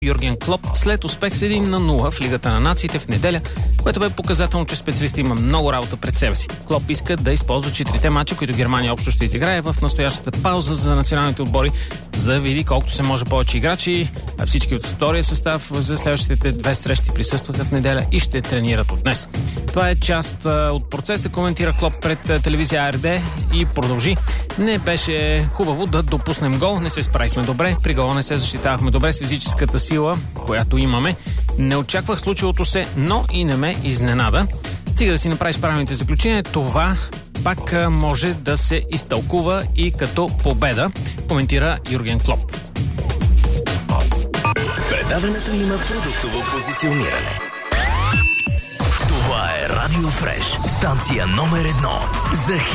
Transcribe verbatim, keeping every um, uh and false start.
Юрген Клоп след успех с един на нула в Лигата на нациите в неделя, което бе показателно, че специалистът има много работа пред себе си. Клоп иска да използва четирите мача, които Германия общо ще изиграе в настоящата пауза за националните отбори, за да види колкото се може повече играчи, а всички от втория състав за следващите две срещи присъстваха в неделя и ще тренират от днес. Това е част а, от процеса, коментира Клоп пред а, телевизия А Р Д и продължи. Не беше хубаво да допуснем гол, не се справихме добре, при гола не се защитавахме добре с физическата сила, която имаме. Не очаквах случилото се, но и не ме изненада. Стига да си направиш правилните заключения, това пак а, може да се изтълкува и като победа, коментира Юрген Клоп. Предаването има продуктово позициониране. Това е Радио Фреш, станция номер едно за